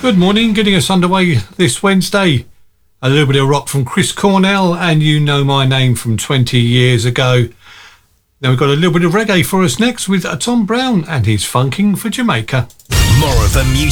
Good morning, getting us underway this Wednesday. A little bit of rock from Chris Cornell and You Know My Name from 20 years ago. Then we've got a little bit of reggae for us next with Tom Brown and his Funking for Jamaica. More of the music